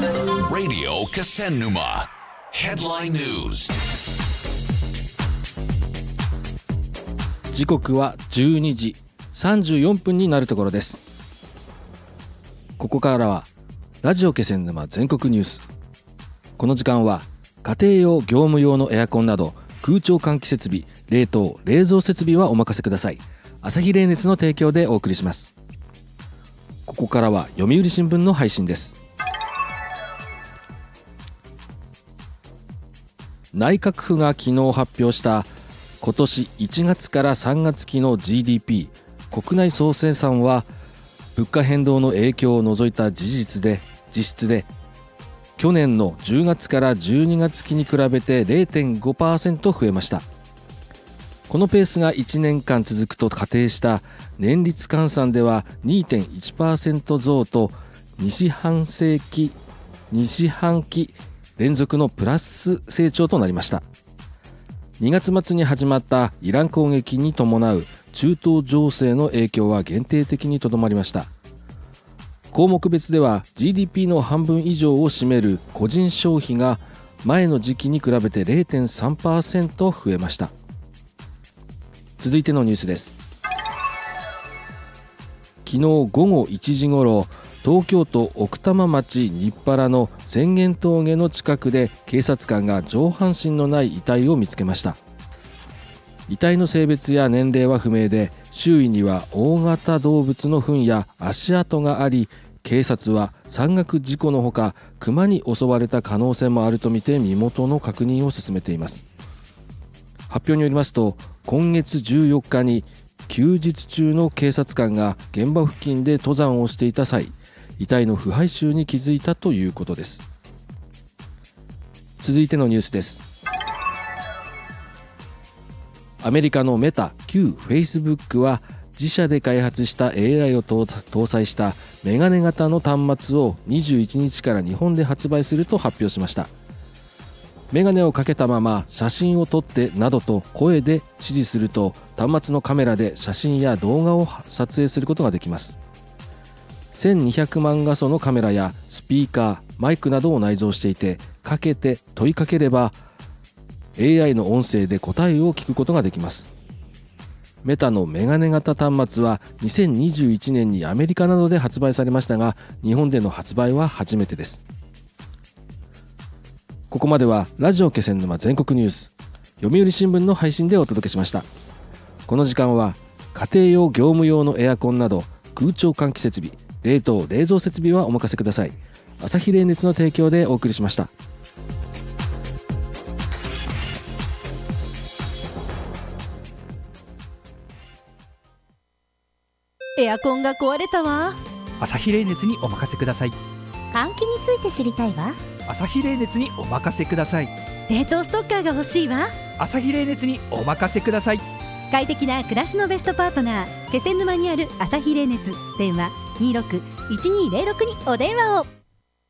Radio Kasennuma Headline News。 時刻は12時34分になるところです。ここからはラジオ気仙沼全国ニュース。この時間は家庭用業務用のエアコンなど空調換気設備、冷凍冷蔵設備はお任せください。朝日冷熱の提供でお送りします。ここからは読売新聞の配信です。内閣府が昨日発表した今年1月から3月期の GDP 国内総生産は物価変動の影響を除いた実質で去年の10月から12月期に比べて 0.5% 増えました。このペースが1年間続くと仮定した年率換算では 2.1% 増と2四半期連続のプラス成長となりました。2月末に始まったイラン攻撃に伴う中東情勢の影響は限定的にとどまりました。項目別では GDP の半分以上を占める個人消費が前の時期に比べて 0.3% 増えました。続いてのニュースです。昨日午後1時ごろ、東京都奥多摩町日原の浅間峠の近くで警察官が上半身のない遺体を見つけました。遺体の性別や年齢は不明で、周囲には大型動物の糞や足跡があり、警察は山岳事故のほか熊に襲われた可能性もあるとみて身元の確認を進めています。発表によりますと、今月14日に休日中の警察官が現場付近で登山をしていた際、遺体の腐敗臭に気づいたということです。続いてのニュースです。アメリカのメタ旧 Facebook は自社で開発した AI を搭載したメガネ型の端末を21日から日本で発売すると発表しました。メガネをかけたまま写真を撮ってなどと声で指示すると、端末のカメラで写真や動画を撮影することができます。1200万画素のカメラやスピーカー、マイクなどを内蔵していて、かけて問いかければ AI の音声で答えを聞くことができます。メタのメガネ型端末は2021年にアメリカなどで発売されましたが、日本での発売は初めてです。ここまではラジオ気仙沼全国ニュース、読売新聞の配信でお届けしました。この時間は家庭用業務用のエアコンなど空調換気設備、冷凍冷蔵設備はお任せください。朝日冷熱の提供でお送りしました。 エアコンが壊れたわ。 朝日冷熱にお任せください。 換気について知りたいわ。 朝日冷熱にお任せください。 冷凍ストッカーが欲しいわ。 朝日冷熱にお任せください。 快適な暮らしのベストパートナー、気仙沼にある朝日冷熱、電話 26-1206 にお電話を。